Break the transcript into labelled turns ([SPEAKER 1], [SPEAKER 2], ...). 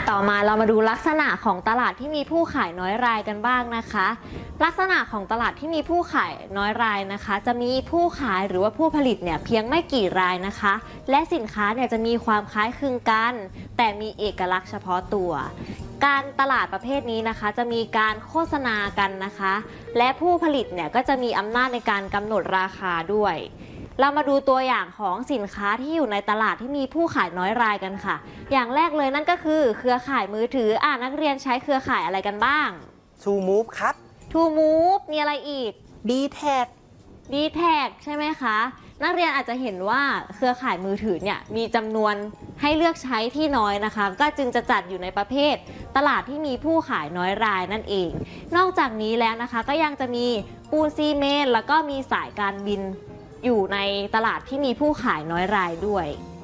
[SPEAKER 1] ต่อมาเรามาดูลักษณะของตลาดที่มีผู้ขายน้อยรายกันบ้างนะคะลักษณะของตลาดที่มีผู้ขายน้อยรายนะคะจะมีผู้ขายหรือว่าผู้ผลิตเนี่ยเพียงไม่กี่รายนะคะและสินค้าเนี่ยจะมีความคล้ายคลึงกันแต่มีเอกลักษณ์เฉพาะตัวการตลาดประเภทนี้นะคะจะมีการโฆษณากันนะคะและผู้ผลิตเนี่ยก็จะมีอำนาจในการกำหนดราคาด้วยเรามาดูตัวอย่างของสินค้าที่อยู่ในตลาดที่มีผู้ขายน้อยรายกันค่ะอย่างแรกเลยนั่นก็คือเครือข่ายมือถือนักเรียนใช้เครือข่ายอะไรกันบ้าง
[SPEAKER 2] True Move ครับ
[SPEAKER 1] True Move มีอะไรอีก
[SPEAKER 2] D-Tag
[SPEAKER 1] D-Tag ใช่ไหมคะนักเรียนอาจจะเห็นว่าเครือข่ายมือถือเนี่ยมีจำนวนให้เลือกใช้ที่น้อยนะคะก็จึงจะจัดอยู่ในประเภทตลาดที่มีผู้ขายน้อยรายนั่นเองนอกจากนี้แล้วนะคะก็ยังจะมีปูนซีเมนต์แล้วก็มีสายการบินอยู่ในตลาดที่มีผู้ขายน้อยรายด้วย